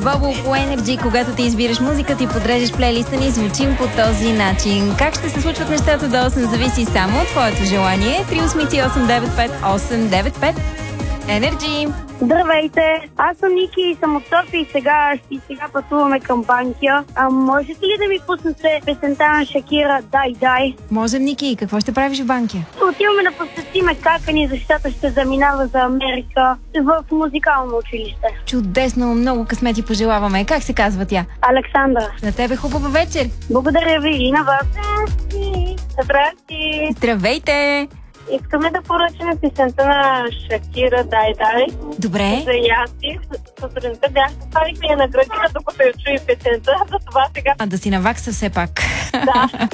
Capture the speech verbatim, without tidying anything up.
Бобо по Energy, когато ти избираш музика, ти подреждаш плейлиста ни, звучим по този начин. Как ще се случват нещата до осем зависи само от твоето желание. три осмици осем девет пет осем девет пет. Energy! Здравейте! Аз съм Ники и съм от София и сега, и сега пътуваме към Банкя. А можете ли да ми пуснете песента на Шакира "Дай, дай"? Можем, Ники. Какво ще правиш в Банкя? Отиваме да посетиме какани, защото ще заминава за Америка в музикално училище. Чудесно, много късмети пожелаваме. Как се казва тя? Александра. На тебе хубава вечер! Благодаря ви и на вас. Здрасти! Здрасти! Здравейте! Искаме да поръчаме песента на Шакира "Дай, дай". Добре. За ясти. Сутринта бях поставих ми я на градина, докато я чуи песента, за това сега... А да си навакса все пак. Да.